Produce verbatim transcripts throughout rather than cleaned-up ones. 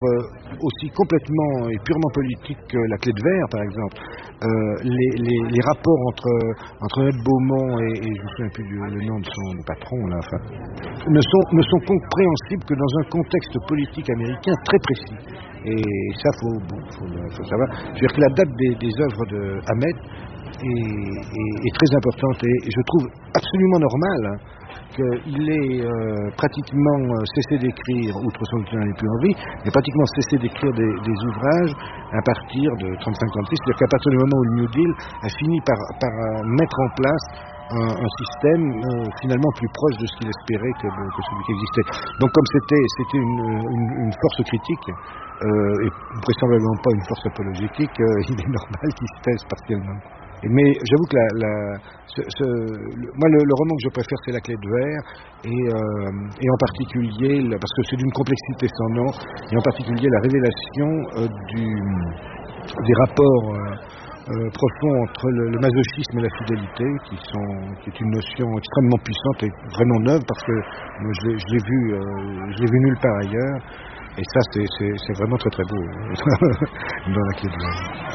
euh, aussi complètement et purement politique que La Clé de Verre, par exemple. Euh, les, les, les rapports entre, entre Annette Beaumont et, et je ne me souviens plus du le nom de son patron, là, enfin, ne sont, ne sont compréhensibles que dans un contexte politique américain très précis. Et ça, il faut, bon, faut, faut savoir. Je veux dire que la date des, des œuvres de Hamet est, est, est très importante et je trouve absolument normal hein, qu'il ait euh, pratiquement cessé d'écrire, outre son qu'il n'en ait plus envie, mais pratiquement cessé d'écrire des, des ouvrages à partir de trente-cinq trente-six, c'est-à-dire qu'à partir du moment où le New Deal a fini par, par euh, mettre en place un, un système euh, finalement plus proche de ce qu'il espérait que, de, que celui qui existait. Donc comme c'était, c'était une, une, une force critique, euh, et vraisemblablement pas une force apologétique, euh, il est normal qu'il se taise partiellement. Mais j'avoue que la, la, ce, ce, le, moi le, le roman que je préfère c'est La Clé de Verre et, euh, et en particulier parce que c'est d'une complexité sans nom et en particulier la révélation euh, du, des rapports euh, euh, profonds entre le, le masochisme et la fidélité qui, sont, qui est une notion extrêmement puissante et vraiment neuve parce que moi, je, l'ai, je, l'ai vu, euh, je l'ai vu nulle part ailleurs et ça c'est, c'est, c'est vraiment très très beau dans La Clé de Verre.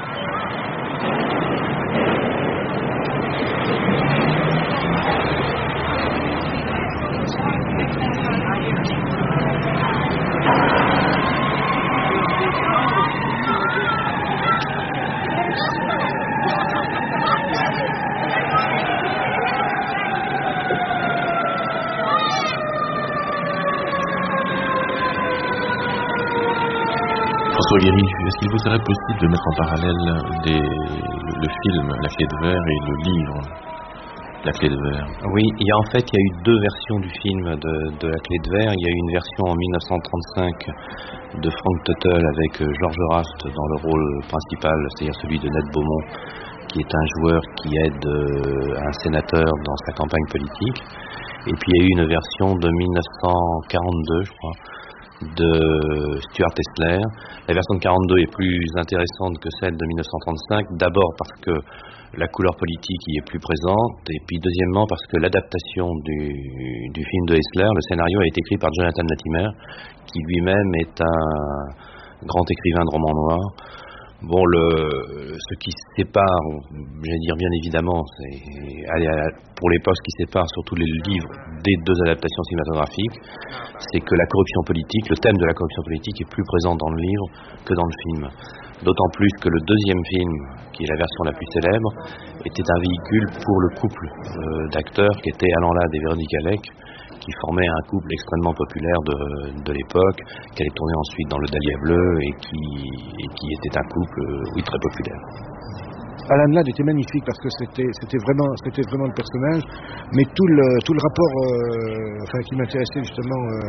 François Guéry, est-ce qu'il vous serait possible de mettre en parallèle les, le film La Clé de Verre et le livre La Clé de Verre? Oui, il y a en fait il y a eu deux versions du film de, de La Clé de Verre. Il y a eu une version en mille neuf cent trente-cinq de Frank Tuttle avec George Raft dans le rôle principal, c'est-à-dire celui de Ned Beaumont, qui est un joueur qui aide euh, un sénateur dans sa campagne politique. Et puis il y a eu une version de mille neuf cent quarante-deux, je crois, de Stuart Hessler. La version de quarante-deux est plus intéressante que celle de mille neuf cent trente-cinq, d'abord parce que la couleur politique y est plus présente, et puis deuxièmement parce que l'adaptation du, du film de Hessler, le scénario a été écrit par Jonathan Latimer, qui lui-même est un grand écrivain de romans noirs. Bon, le, ce qui sépare, j'allais dire bien évidemment, c'est, pour l'époque, ce qui sépare surtout les livres des deux adaptations cinématographiques, c'est que la corruption politique, le thème de la corruption politique est plus présent dans le livre que dans le film. D'autant plus que le deuxième film, qui est la version la plus célèbre, était un véhicule pour le couple euh, d'acteurs qui étaient Alain Lade et Véronique Alec, qui formait un couple extrêmement populaire de, de l'époque, qui allait tourner ensuite dans Le Dahlia Bleu et qui, et qui était un couple, euh, oui, très populaire. Alan Ladd était magnifique parce que c'était, c'était, vraiment, c'était vraiment le personnage, mais tout le, tout le rapport euh, enfin, qui m'intéressait justement euh,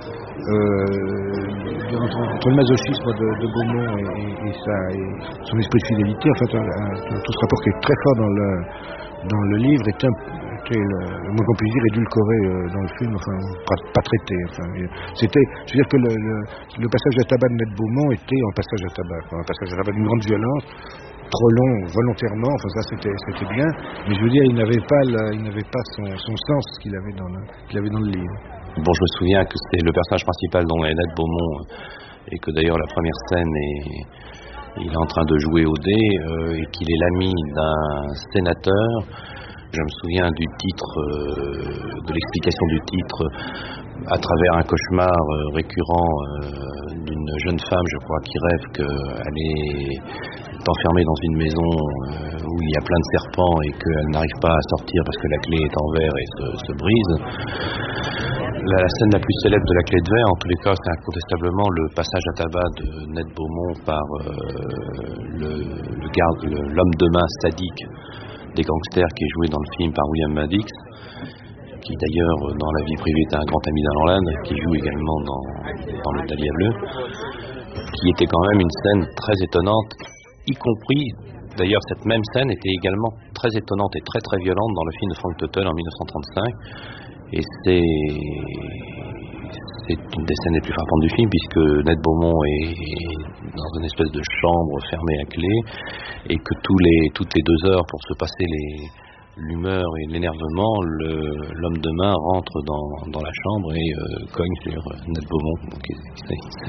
euh, entre, entre le masochisme de, de Beaumont et, et, et, sa, et son esprit de fidélité, en fait, euh, tout ce rapport qui est très fort dans le, dans le livre est un était, le moins qu'on puisse dire, édulcoré euh, dans le film, enfin, pas, pas traité. Enfin, c'était, je veux dire que le, le, le passage à tabac de Ned Beaumont était un passage à tabac, quoi, un passage à tabac d'une grande violence, trop long volontairement, enfin ça c'était, c'était bien, mais je veux dire, il n'avait pas, la, il n'avait pas son, son sens qu'il avait, dans le, qu'il avait dans le livre. Bon, je me souviens que c'est le personnage principal dont est Ned Beaumont, et que d'ailleurs la première scène est, il est en train de jouer au dé, euh, et qu'il est l'ami d'un sénateur. Je me souviens du titre, euh, de l'explication du titre, à travers un cauchemar euh, récurrent euh, d'une jeune femme, je crois, qui rêve qu'elle est enfermée dans une maison euh, où il y a plein de serpents et qu'elle n'arrive pas à sortir parce que la clé est en verre et se, se brise. La, la scène la plus célèbre de La Clé de Verre, en tous les cas, c'est incontestablement le passage à tabac de Ned Beaumont par euh, le, le garde, le, l'homme de main sadique des gangsters qui est joué dans le film par William Madix, qui d'ailleurs dans la vie privée était un grand ami d'Alain Lade, qui joue également dans, dans Le Dahlia Bleu, qui était quand même une scène très étonnante, y compris, d'ailleurs cette même scène était également très étonnante et très très violente dans le film de Frank Tuttle en dix-neuf cent trente-cinq, et c'est, c'est une des scènes les plus frappantes du film, puisque Ned Beaumont est dans une espèce de chambre fermée à clé, et que tous les, toutes les deux heures, pour se passer les, l'humeur et l'énervement, le, l'homme de main rentre dans, dans la chambre et euh, cogne sur Ned Beaumont. Donc c'est, c'est